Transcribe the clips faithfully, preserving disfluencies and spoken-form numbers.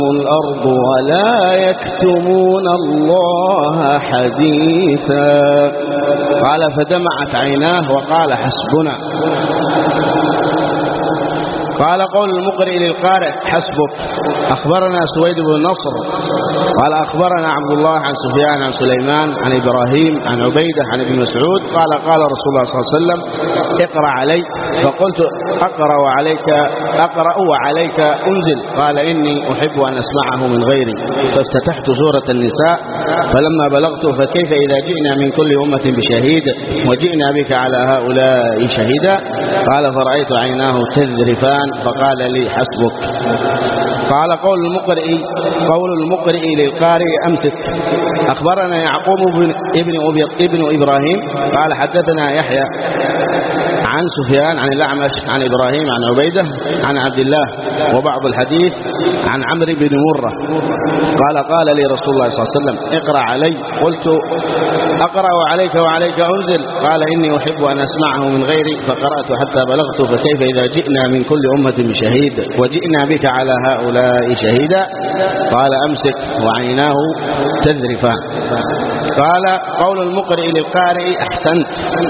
الأرض ولا يكتمون الله حديثا. قال فدمعت عيناه وقال حسبنا. قال قول المقرئ للقارئ حسبك. أخبرنا سويد بن نصر قال أخبرنا عبد الله عن سفيان عن سليمان عن إبراهيم عن عبيدة عن ابن مسعود قال قال رسول الله صلى الله عليه وسلم اقرأ علي. فقلت أقرأ وعليك أقرأ وعليك أنزل. قال إني أحب أن أسمعه من غيري. فافتتحت سورة النساء فلما بلغت فكيف إذا جئنا من كل أمة بشهيد وجئنا بك على هؤلاء شهيدا. قال فرأيت عيناه تذرفان فقال لي حسبك. قال قول المقرئ قول المقرئ للقارئ أمسك. أخبرنا يعقوب بن ابن, ابن إبراهيم قال حدثنا يحيى عن سفيان عن الأعمش عن إبراهيم عن عبيدة عن عبد الله وبعض الحديث عن عمرو بن مرة قال قال لي رسول الله صلى الله عليه وسلم اقرأ علي. قلت أقرأ وعليك وعليك أنزل. قال إني أحب أن أسمعه من غيري. فقرأت حتى بلغت فكيف إذا جئنا من كل أمة بشهيد وجئنا بك على هؤلاء شهيدا. قال أمسك وعيناه تذرفان. قال قول المقرئ للقارئ أحسنت.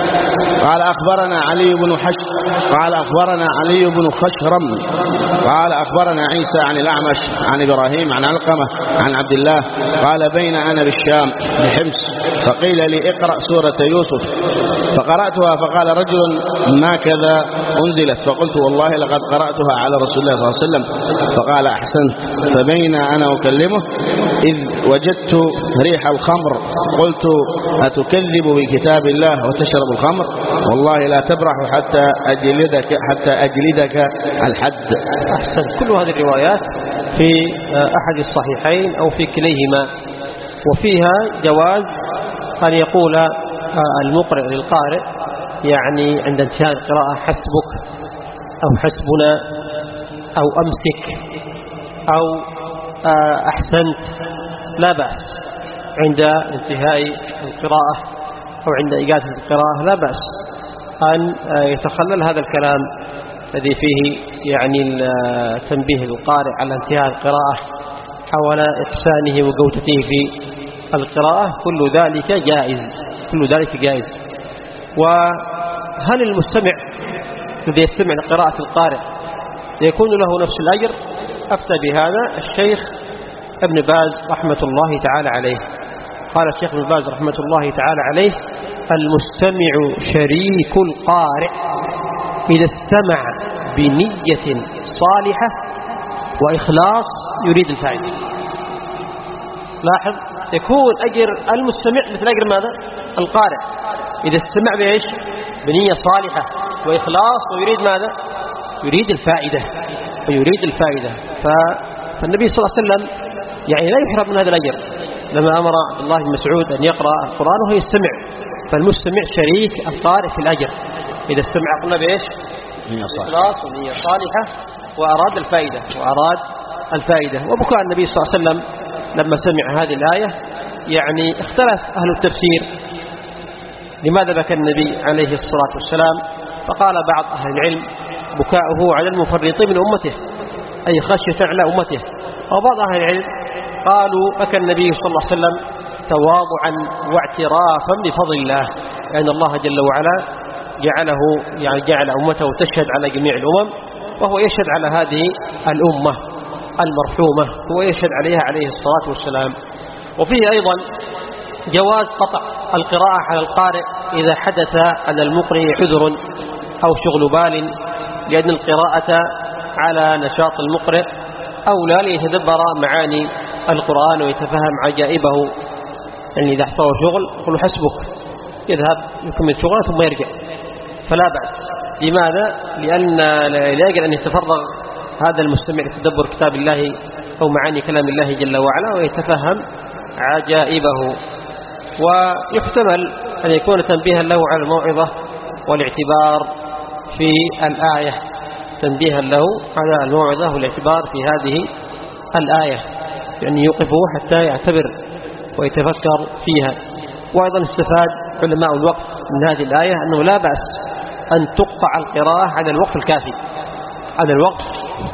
قال أخبرنا علي بن حشر قال أخبرنا علي بن خشرم قال أخبرنا عيسى عن الأعمش عن إبراهيم عن علقمة عن عبد الله قال بين أنا بالشام بحمص فقيل لي اقرأ سورة يوسف فقرأتها فقال رجل ما كذا أنزلت. فقلت والله لقد قرأتها على رسول الله صلى الله عليه وسلم. فقال أحسنت. فبين أنا أكلمه إذ وجدت ريح الخمر. قلت أتكذب بكتاب الله وتشرب الخمر؟ والله لا تبرح حتى أجلدك حتى أجلدك الحد. أحسن. كل هذه الروايات في أحد الصحيحين أو في كليهما وفيها جواز أن يقول المقرئ للقارئ يعني عند انتهاء القراءة حسبك أو حسبنا أو أمسك أو أحسنت لا بأس عند انتهاء القراءة أو عند إجازة القراءة لا بأس أن يتخلل هذا الكلام الذي فيه يعني تنبيه القارئ على انتهاء القراءة حول إحسانه وجودته في القراءة. كل ذلك جائز كل ذلك جائز. وهل المستمع الذي يستمع لقراءة القارئ يكون له نفس الأجر؟ أفتى بهذا الشيخ ابن باز رحمة الله تعالى عليه. قال الشيخ ابن باز رحمة الله تعالى عليه المستمع شريك القارئ إذا استمع بنية صالحة وإخلاص يريد الفائدة. لاحظ يكون أجر المستمع مثل أجر ماذا؟ القارئ إذا استمع بإيش؟ بنية صالحة وإخلاص ويريد ماذا؟ يريد الفائدة ويريد الفائدة. فالنبي صلى الله عليه وسلم يعني لا يحرم من هذا الأجر لما أمر عبد الله بن مسعود أن يقرأ القرآن وهو يستمع. فالمستمع شريك القارئ في الأجر إذا استمع قلنا بإيش؟ إخلاص ونية صالحة وأراد الفائدة وأراد الفائدة. وبكى النبي صلى الله عليه وسلم لما سمع هذه الآية يعني اختلف أهل التفسير لماذا بكى النبي عليه الصلاة والسلام. فقال بعض أهل العلم بكاؤه على المفرطين من أمته أي خشية على أمته. وبعض أهل العلم قالوا بكى النبي صلى الله عليه وسلم تواضعا واعترافا بفضل الله لأن الله جل وعلا جعله يعني جعل أمته تشهد على جميع الأمم وهو يشهد على هذه الأمة المرحومة هو يشهد عليها عليه الصلاة والسلام. وفيه أيضا جواز قطع القراءة على القارئ إذا حدث على المقرئ عذر أو شغل بال لأن القراءة على نشاط المقرئ أولى ليتدبر معاني القرآن ويتفهم عجائبه. يعني إذا حصل شغل يقول حسبك يذهب يكمل شغله ثم يرجع فلا بأس. لماذا؟ لأن لا يجب أن يتفرغ هذا المستمع لتدبر كتاب الله أو معاني كلام الله جل وعلا ويتفهم عجائبه. ويحتمل أن يكون تنبيها له على الموعظة والاعتبار في الآية تنبيها له على الموعظة والاعتبار في هذه الآية يعني يوقفه حتى يعتبر ويتفكر فيها. وأيضا استفاد علماء الوقف من هذه الآية أنه لا بأس أن تقطع القراءة على الوقف الكافي على الوقف